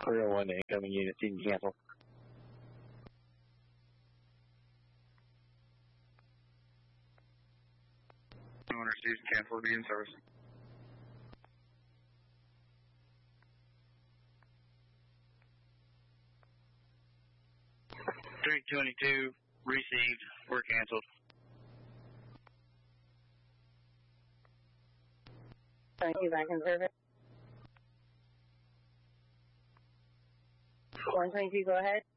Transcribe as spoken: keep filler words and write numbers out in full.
three oh one incoming units, you can cancel. No one receives cancel, be in service. three twenty-two received, we're canceled. Thank you, back in service. one twenty-two, go ahead.